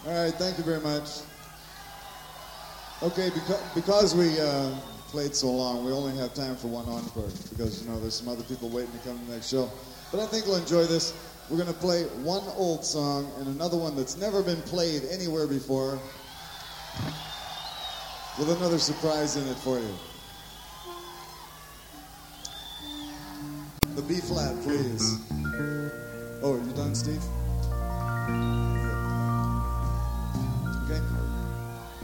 All right, thank you very much. Okay, because we played so long, we only have time for one encore because, you know, there's some other people waiting to come to the next show. But I think we'll enjoy this. We're going to play one old song and another one that's never been played anywhere before with another surprise in it for you. The B flat, please. Oh, are you done, Steve? Yeah.